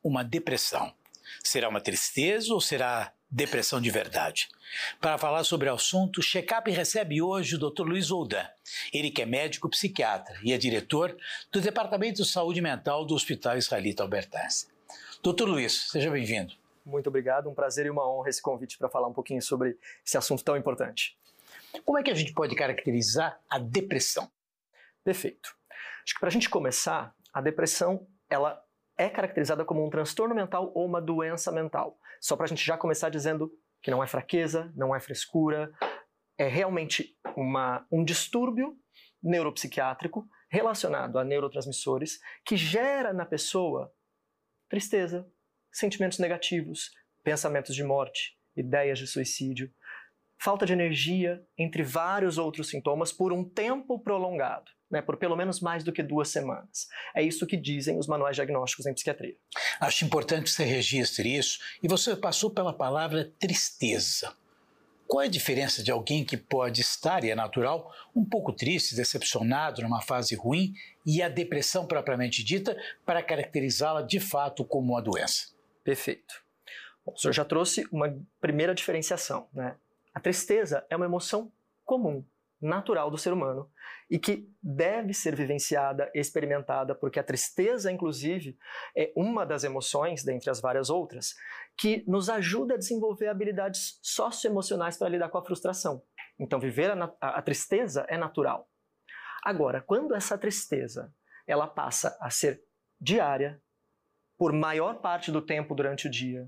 uma depressão? Será uma tristeza ou será depressão de verdade? Para falar sobre o assunto, Checkup recebe hoje o Dr. Luiz Oldan. Ele que é médico psiquiatra e é diretor do Departamento de Saúde Mental do Hospital Israelita Albert Einstein. Dr. Luiz, seja bem-vindo. Muito obrigado, um prazer e uma honra esse convite para falar um pouquinho sobre esse assunto tão importante. Como é que a gente pode caracterizar a depressão? Perfeito. Acho que para a gente começar, a depressão ela é caracterizada como um transtorno mental ou uma doença mental. Só para a gente já começar dizendo que não é fraqueza, não é frescura, é realmente um distúrbio neuropsiquiátrico relacionado a neurotransmissores que gera na pessoa tristeza, sentimentos negativos, pensamentos de morte, ideias de suicídio, falta de energia, entre vários outros sintomas, por um tempo prolongado, por pelo menos mais do que 2 semanas. É isso que dizem os manuais diagnósticos em psiquiatria. Acho importante que você registre isso, e você passou pela palavra tristeza. Qual é a diferença de alguém que pode estar, e é natural, um pouco triste, decepcionado, numa fase ruim, e a depressão propriamente dita, para caracterizá-la de fato como uma doença? Perfeito. Bom, o senhor já trouxe uma primeira diferenciação, A tristeza é uma emoção comum, natural do ser humano e que deve ser vivenciada, experimentada, porque a tristeza, inclusive, é uma das emoções, dentre as várias outras, que nos ajuda a desenvolver habilidades socioemocionais para lidar com a frustração. Então, viver a tristeza é natural. Agora, quando essa tristeza ela passa a ser diária, por maior parte do tempo durante o dia,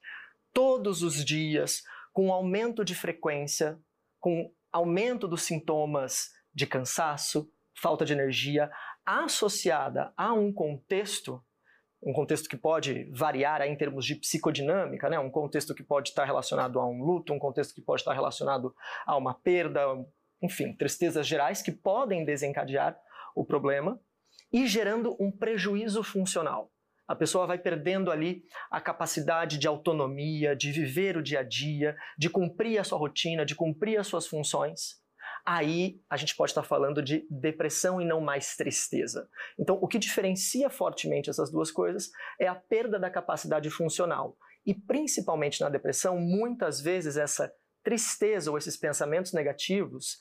todos os dias, com aumento de frequência, com aumento dos sintomas de cansaço, falta de energia, associada a um contexto que pode variar em termos de psicodinâmica, um contexto que pode estar relacionado a um luto, um contexto que pode estar relacionado a uma perda, enfim, tristezas gerais que podem desencadear o problema e gerando um prejuízo funcional. A pessoa vai perdendo ali a capacidade de autonomia, de viver o dia a dia, de cumprir a sua rotina, de cumprir as suas funções. Aí a gente pode estar falando de depressão e não mais tristeza. Então, o que diferencia fortemente essas duas coisas é a perda da capacidade funcional. E principalmente na depressão, muitas vezes essa tristeza ou esses pensamentos negativos,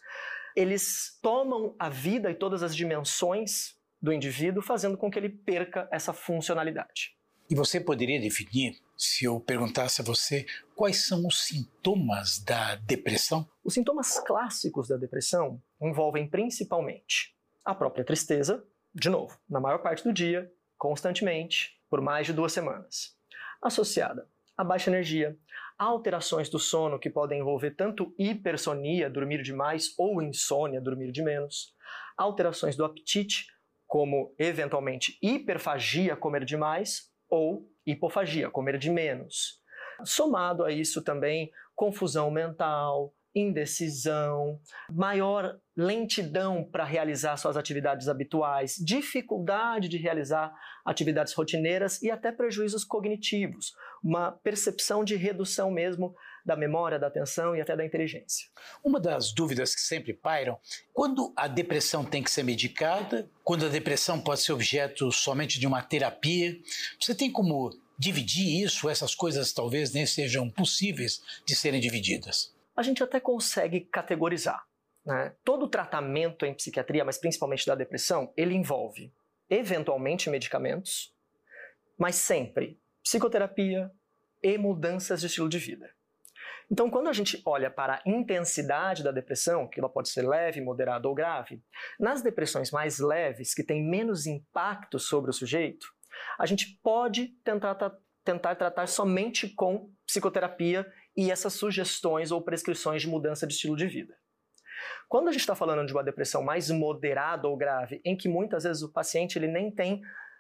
eles tomam a vida e todas as dimensões do indivíduo, fazendo com que ele perca essa funcionalidade. E você poderia definir, se eu perguntasse a você, quais são os sintomas da depressão? Os sintomas clássicos da depressão envolvem principalmente a própria tristeza, de novo, na maior parte do dia, constantemente, por mais de 2 semanas, associada a baixa energia, alterações do sono que podem envolver tanto hipersonia, dormir demais, ou insônia, dormir de menos, alterações do apetite, como, eventualmente, hiperfagia, comer demais, ou hipofagia, comer de menos. Somado a isso também, confusão mental, indecisão, maior lentidão para realizar suas atividades habituais, dificuldade de realizar atividades rotineiras e até prejuízos cognitivos, uma percepção de redução mesmo da memória, da atenção e até da inteligência. Uma das dúvidas que sempre pairam, quando a depressão tem que ser medicada, quando a depressão pode ser objeto somente de uma terapia, você tem como dividir isso? Essas coisas talvez nem sejam possíveis de serem divididas. A gente até consegue categorizar. Todo tratamento em psiquiatria, mas principalmente da depressão, ele envolve eventualmente medicamentos, mas sempre psicoterapia e mudanças de estilo de vida. Então, quando a gente olha para a intensidade da depressão, que ela pode ser leve, moderada ou grave, nas depressões mais leves, que têm menos impacto sobre o sujeito, a gente pode tentar tratar somente com psicoterapia e essas sugestões ou prescrições de mudança de estilo de vida. Quando a gente está falando de uma depressão mais moderada ou grave, em que muitas vezes o paciente ele nem tem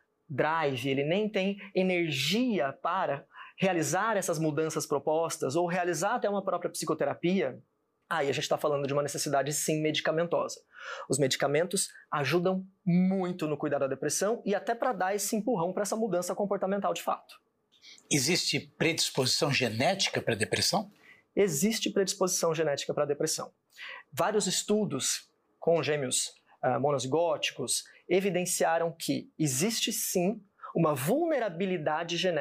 drive, ele nem tem energia para realizar essas mudanças propostas ou realizar até uma própria psicoterapia, aí a gente está falando de uma necessidade sim medicamentosa. Os medicamentos ajudam muito no cuidado da depressão e até para dar esse empurrão para essa mudança comportamental de fato. Existe predisposição genética para a depressão? Existe predisposição genética para a depressão. Vários estudos com gêmeos monozigóticos evidenciaram que existe sim uma vulnerabilidade genética